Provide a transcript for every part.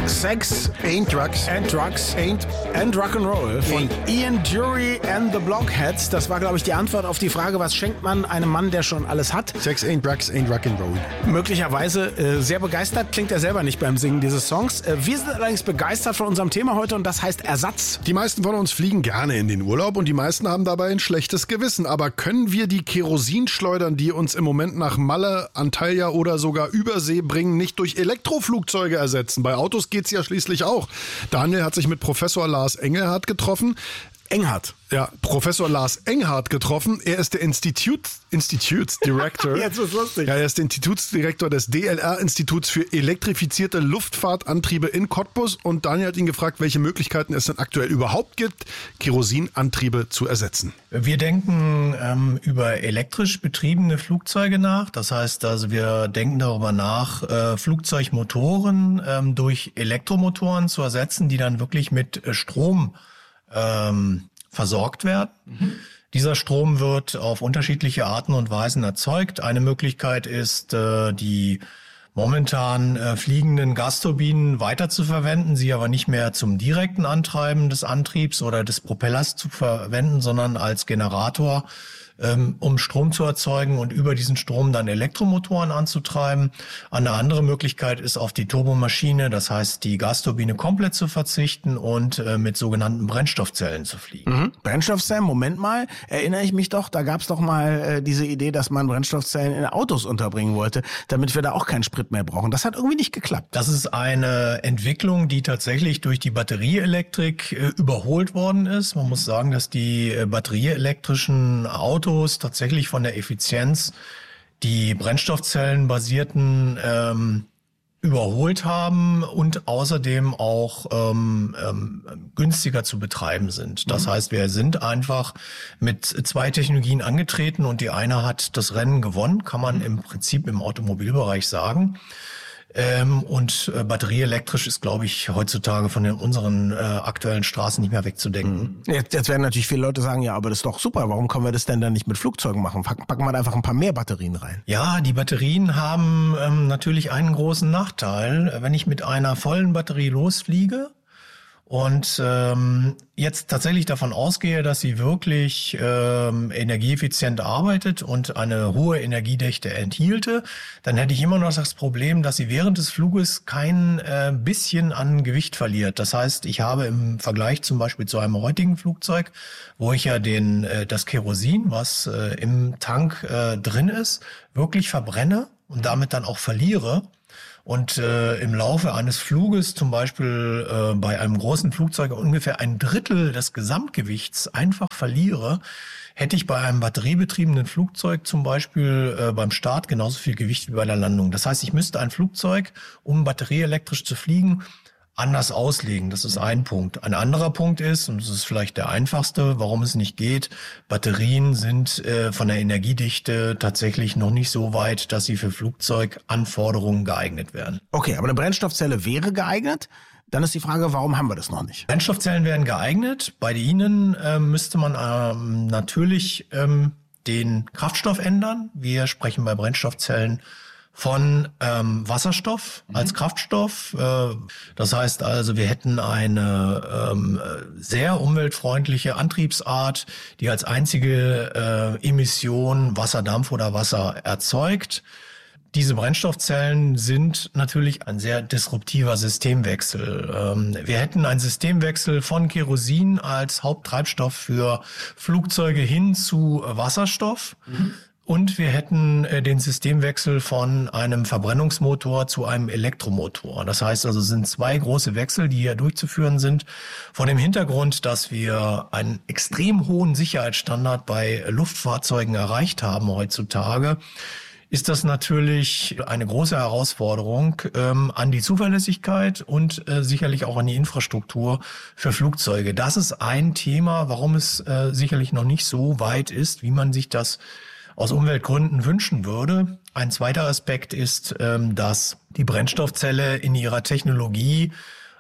Sex Ain't Drugs. and Drugs and Rock'n'Roll von Ian Dury and the Blockheads. Das war, glaube ich, die Antwort auf die Frage, was schenkt man einem Mann, der schon alles hat? Sex, Ain't Drugs, Ain't Rock'n'Roll. Möglicherweise sehr begeistert, klingt er selber nicht beim Singen dieses Songs. Wir sind allerdings begeistert von unserem Thema heute und das heißt Ersatz. Die meisten von uns fliegen gerne in den Urlaub und die meisten haben dabei ein schlechtes Gewissen. Aber können wir die Kerosinschleudern, die uns im Moment nach Malle, Antalya oder sogar Übersee bringen, nicht durch Elektroflugzeuge ersetzen? Bei Autos geht's ja schließlich auch. Daniel hat sich mit Professor Lars Engelhardt getroffen. Engelhardt. Ja, Professor Lars Engelhardt getroffen. Er ist der Institutsdirektor. Jetzt ist lustig. Ja, er ist der Institutsdirektor des DLR-Instituts für elektrifizierte Luftfahrtantriebe in Cottbus. Und Daniel hat ihn gefragt, welche Möglichkeiten es denn aktuell überhaupt gibt, Kerosinantriebe zu ersetzen. Wir denken über elektrisch betriebene Flugzeuge nach. Das heißt also, wir denken darüber nach, Flugzeugmotoren durch Elektromotoren zu ersetzen, die dann wirklich mit Strom versorgt werden. Dieser Strom wird auf unterschiedliche Arten und Weisen erzeugt. Eine Möglichkeit ist, die momentan fliegenden Gasturbinen weiter zu verwenden, sie aber nicht mehr zum direkten Antreiben des Antriebs oder des Propellers zu verwenden, sondern als Generator, um Strom zu erzeugen und über diesen Strom dann Elektromotoren anzutreiben. Eine andere Möglichkeit ist, auf die Turbomaschine, das heißt die Gasturbine komplett zu verzichten und mit sogenannten Brennstoffzellen zu fliegen. Brennstoffzellen, Moment mal, erinnere ich mich doch, da gab es doch mal diese Idee, dass man Brennstoffzellen in Autos unterbringen wollte, damit wir da auch keinen Sprit mehr brauchen. Das hat irgendwie nicht geklappt. Das ist eine Entwicklung, die tatsächlich durch die Batterieelektrik überholt worden ist. Man muss sagen, dass die batterieelektrischen Autos tatsächlich von der Effizienz die brennstoffzellenbasierten überholt haben und außerdem auch günstiger zu betreiben sind. Das heißt, wir sind einfach mit zwei Technologien angetreten und die eine hat das Rennen gewonnen, kann man im Prinzip im Automobilbereich sagen. Und batterieelektrisch ist, glaube ich, heutzutage von unseren aktuellen Straßen nicht mehr wegzudenken. Jetzt werden natürlich viele Leute sagen, ja, aber das ist doch super, warum können wir das denn dann nicht mit Flugzeugen machen? Packen wir da einfach ein paar mehr Batterien rein. Ja, die Batterien haben natürlich einen großen Nachteil. Wenn ich mit einer vollen Batterie losfliege und jetzt tatsächlich davon ausgehe, dass sie wirklich energieeffizient arbeitet und eine hohe Energiedichte enthielte, dann hätte ich immer noch das Problem, dass sie während des Fluges kein bisschen an Gewicht verliert. Das heißt, ich habe im Vergleich zum Beispiel zu einem heutigen Flugzeug, wo ich ja das Kerosin, was im Tank drin ist, wirklich verbrenne und damit dann auch verliere. Und im Laufe eines Fluges, zum Beispiel bei einem großen Flugzeug, ungefähr ein Drittel des Gesamtgewichts einfach verliere, hätte ich bei einem batteriebetriebenen Flugzeug zum Beispiel beim Start genauso viel Gewicht wie bei der Landung. Das heißt, ich müsste ein Flugzeug, um batterieelektrisch zu fliegen, anders auslegen. Das ist ein Punkt. Ein anderer Punkt ist, und das ist vielleicht der einfachste, warum es nicht geht, Batterien sind von der Energiedichte tatsächlich noch nicht so weit, dass sie für Flugzeuganforderungen geeignet werden. Okay, aber eine Brennstoffzelle wäre geeignet. Dann ist die Frage, warum haben wir das noch nicht? Brennstoffzellen wären geeignet. Bei ihnen müsste man natürlich den Kraftstoff ändern. Wir sprechen bei Brennstoffzellen von Wasserstoff als Kraftstoff. Das heißt also, wir hätten eine sehr umweltfreundliche Antriebsart, die als einzige Emission Wasserdampf oder Wasser erzeugt. Diese Brennstoffzellen sind natürlich ein sehr disruptiver Systemwechsel. Wir hätten einen Systemwechsel von Kerosin als Haupttreibstoff für Flugzeuge hin zu Wasserstoff. Und wir hätten den Systemwechsel von einem Verbrennungsmotor zu einem Elektromotor. Das heißt also, es sind zwei große Wechsel, die hier durchzuführen sind. Vor dem Hintergrund, dass wir einen extrem hohen Sicherheitsstandard bei Luftfahrzeugen erreicht haben heutzutage, ist das natürlich eine große Herausforderung an die Zuverlässigkeit und sicherlich auch an die Infrastruktur für Flugzeuge. Das ist ein Thema, warum es sicherlich noch nicht so weit ist, wie man sich das aus Umweltgründen wünschen würde. Ein zweiter Aspekt ist, dass die Brennstoffzelle in ihrer Technologie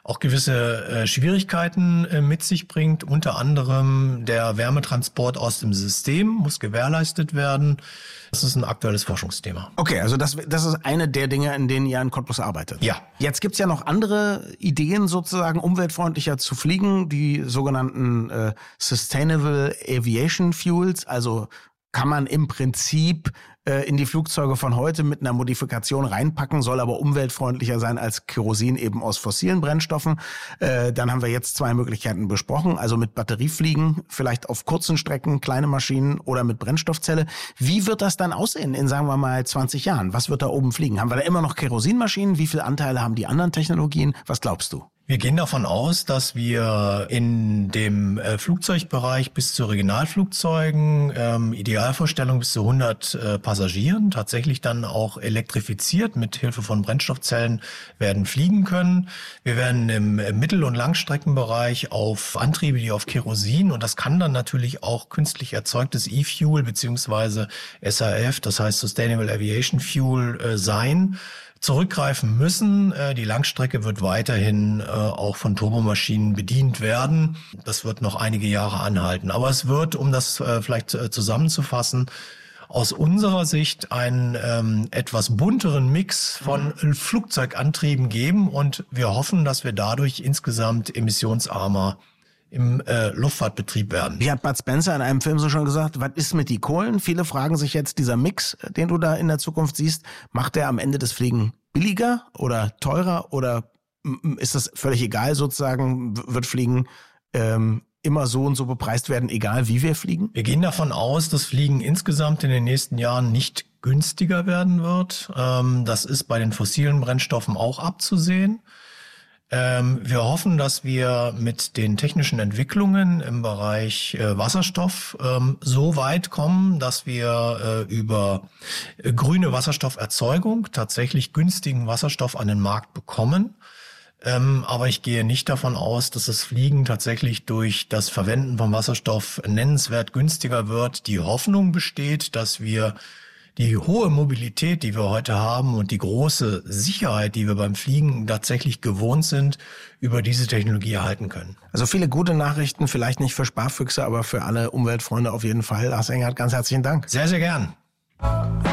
auch gewisse Schwierigkeiten mit sich bringt. Unter anderem der Wärmetransport aus dem System muss gewährleistet werden. Das ist ein aktuelles Forschungsthema. Okay, also das ist eine der Dinge, in denen ihr in Cottbus arbeitet. Ja. Jetzt gibt's ja noch andere Ideen, sozusagen umweltfreundlicher zu fliegen, die sogenannten Sustainable Aviation Fuels. Also kann man im Prinzip in die Flugzeuge von heute mit einer Modifikation reinpacken, soll aber umweltfreundlicher sein als Kerosin eben aus fossilen Brennstoffen. Dann haben wir jetzt 2 Möglichkeiten besprochen, also mit Batteriefliegen, vielleicht auf kurzen Strecken, kleine Maschinen oder mit Brennstoffzelle. Wie wird das dann aussehen in, sagen wir mal, 20 Jahren? Was wird da oben fliegen? Haben wir da immer noch Kerosinmaschinen? Wie viele Anteile haben die anderen Technologien? Was glaubst du? Wir gehen davon aus, dass wir in dem Flugzeugbereich bis zu Regionalflugzeugen, Idealvorstellung bis zu 100 Passagieren, tatsächlich dann auch elektrifiziert mit Hilfe von Brennstoffzellen werden fliegen können. Wir werden im Mittel- und Langstreckenbereich auf Antriebe, die auf Kerosin, und das kann dann natürlich auch künstlich erzeugtes E-Fuel beziehungsweise SAF, das heißt Sustainable Aviation Fuel, sein, zurückgreifen müssen. Die Langstrecke wird weiterhin auch von Turbomaschinen bedient werden. Das wird noch einige Jahre anhalten. Aber es wird, um das vielleicht zusammenzufassen, aus unserer Sicht einen etwas bunteren Mix von Flugzeugantrieben geben. Und wir hoffen, dass wir dadurch insgesamt emissionsarmer im Luftfahrtbetrieb werden. Wie hat Bud Spencer in einem Film so schon gesagt, was ist mit die Kohlen? Viele fragen sich jetzt, dieser Mix, den du da in der Zukunft siehst, macht der am Ende das Fliegen billiger oder teurer oder ist das völlig egal sozusagen? Wird Fliegen immer so und so bepreist werden, egal wie wir fliegen? Wir gehen davon aus, dass Fliegen insgesamt in den nächsten Jahren nicht günstiger werden wird. Das ist bei den fossilen Brennstoffen auch abzusehen. Wir hoffen, dass wir mit den technischen Entwicklungen im Bereich Wasserstoff so weit kommen, dass wir über grüne Wasserstofferzeugung tatsächlich günstigen Wasserstoff an den Markt bekommen. Aber ich gehe nicht davon aus, dass das Fliegen tatsächlich durch das Verwenden von Wasserstoff nennenswert günstiger wird. Die Hoffnung besteht, dass wir die hohe Mobilität, die wir heute haben und die große Sicherheit, die wir beim Fliegen tatsächlich gewohnt sind, über diese Technologie erhalten können. Also viele gute Nachrichten, vielleicht nicht für Sparfüchse, aber für alle Umweltfreunde auf jeden Fall. Lars Engert, ganz herzlichen Dank. Sehr, sehr gern.